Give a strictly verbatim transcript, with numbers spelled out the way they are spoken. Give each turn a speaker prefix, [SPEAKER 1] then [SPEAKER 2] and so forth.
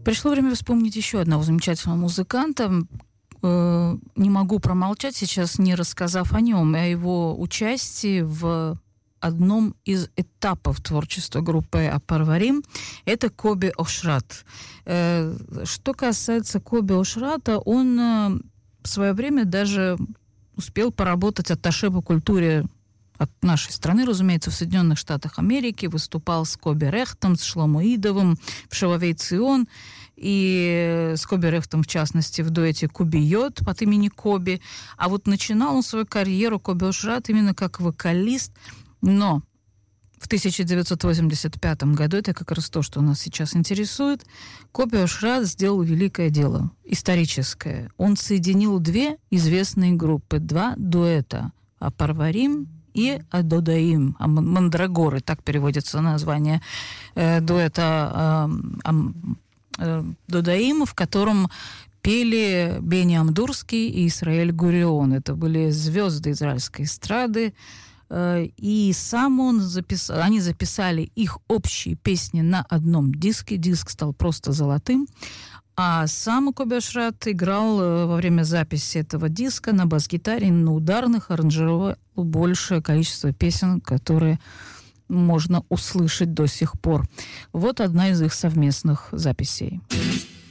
[SPEAKER 1] Пришло время вспомнить еще одного замечательного музыканта. Э, не могу промолчать сейчас, не рассказав о нем, о его участии в одном из этапов творчества группы Апарварим. Это Коби Ошрат. Э, что касается Коби Ошрата, он э, в свое время даже успел поработать атташе по культуре от нашей страны, разумеется, в Соединенных Штатах Америки, выступал с Коби Рехтом, с Шломо Идовым в Шалавей Цион, и с Коби Рехтом, в частности, в дуэте Кубиот под имени Коби. А вот начинал он свою карьеру, Коби Ошрат, именно как вокалист, но в тысяча девятьсот восемьдесят пятом году, это как раз то, что нас сейчас интересует, Коби Ошрат сделал великое дело, историческое. Он соединил две известные группы, два дуэта – Апарварим и Адодаим, Мандрагоры, так переводится название э, дуэта э, э, Додаим, в котором пели Бени Амдурский и Исраэль Гурион. Это были звезды израильской эстрады. И сам он записал, они записали их общие песни на одном диске. Диск стал просто золотым. А сам Коби Ошрат играл во время записи этого диска на бас-гитаре, на ударных, аранжировал большее количество песен, которые можно услышать до сих пор. Вот одна из их совместных записей.